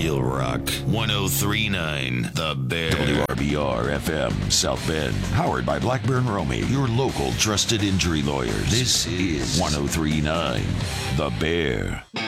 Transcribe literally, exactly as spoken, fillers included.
Real Rock one oh three point nine The Bear. W R B R F M South Bend. Powered by Blackburn Romy, your local trusted injury lawyers. This is one oh three point nine The Bear.